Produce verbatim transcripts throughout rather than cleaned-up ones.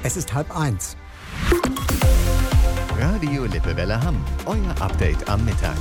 Es ist halb eins. Radio Lippewelle Hamm, euer Update am Mittag.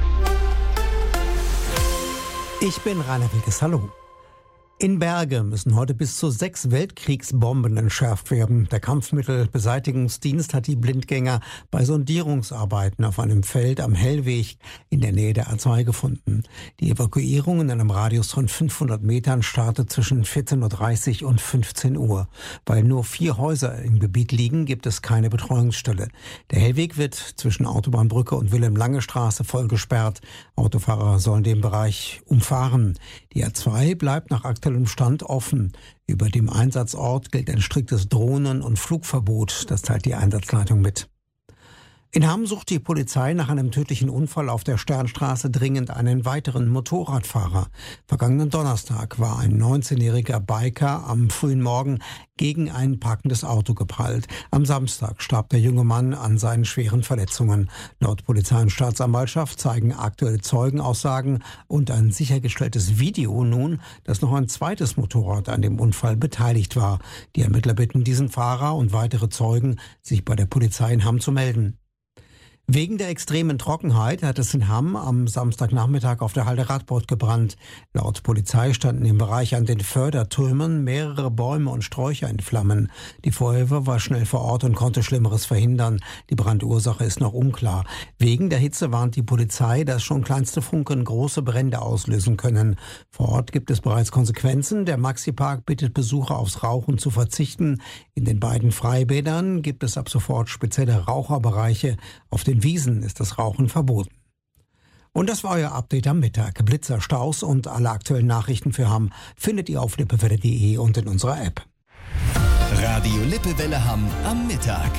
Ich bin Rainer Wilkes, hallo. In Berge müssen heute bis zu sechs Weltkriegsbomben entschärft werden. Der Kampfmittelbeseitigungsdienst hat die Blindgänger bei Sondierungsarbeiten auf einem Feld am Hellweg in der Nähe der A zwei gefunden. Die Evakuierung in einem Radius von fünfhundert Metern startet zwischen vierzehn Uhr dreißig und fünfzehn Uhr. Weil nur vier Häuser im Gebiet liegen, gibt es keine Betreuungsstelle. Der Hellweg wird zwischen Autobahnbrücke und Wilhelm-Lange-Straße voll gesperrt. Autofahrer sollen den Bereich umfahren. Die A zwei bleibt nach aktuellem Stand offen. Über dem Einsatzort gilt ein striktes Drohnen- und Flugverbot. Das teilt die Einsatzleitung mit. In Hamm sucht die Polizei nach einem tödlichen Unfall auf der Sternstraße dringend einen weiteren Motorradfahrer. Vergangenen Donnerstag war ein neunzehnjähriger Biker am frühen Morgen gegen ein parkendes Auto geprallt. Am Samstag starb der junge Mann an seinen schweren Verletzungen. Laut Polizei und Staatsanwaltschaft zeigen aktuelle Zeugenaussagen und ein sichergestelltes Video nun, dass noch ein zweites Motorrad an dem Unfall beteiligt war. Die Ermittler bitten diesen Fahrer und weitere Zeugen, sich bei der Polizei in Hamm zu melden. Wegen der extremen Trockenheit hat es in Hamm am Samstagnachmittag auf der Halde Radbot gebrannt. Laut Polizei standen im Bereich an den Fördertürmen mehrere Bäume und Sträucher in Flammen. Die Feuerwehr war schnell vor Ort und konnte Schlimmeres verhindern. Die Brandursache ist noch unklar. Wegen der Hitze warnt die Polizei, dass schon kleinste Funken große Brände auslösen können. Vor Ort gibt es bereits Konsequenzen. Der Maxi-Park bittet Besucher aufs Rauchen zu verzichten. In den beiden Freibädern gibt es ab sofort spezielle Raucherbereiche. Auf den Wiesen ist das Rauchen verboten. Und das war euer Update am Mittag. Blitzer, Staus und alle aktuellen Nachrichten für Hamm findet ihr auf lippewelle punkt de und in unserer App. Radio Lippewelle Hamm am Mittag.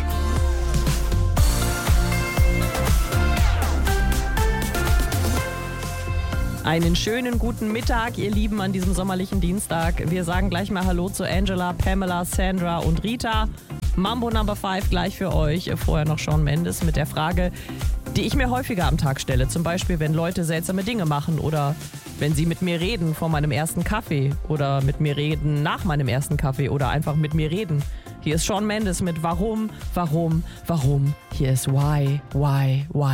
Einen schönen guten Mittag, ihr Lieben, an diesem sommerlichen Dienstag. Wir sagen gleich mal Hallo zu Angela, Pamela, Sandra und Rita. Mambo Number fünf gleich für euch. Vorher noch Shawn Mendes mit der Frage, die ich mir häufiger am Tag stelle. Zum Beispiel, wenn Leute seltsame Dinge machen oder wenn sie mit mir reden vor meinem ersten Kaffee oder mit mir reden nach meinem ersten Kaffee oder einfach mit mir reden. Hier ist Shawn Mendes mit Warum, Warum, Warum. Hier ist Why, Why, Why.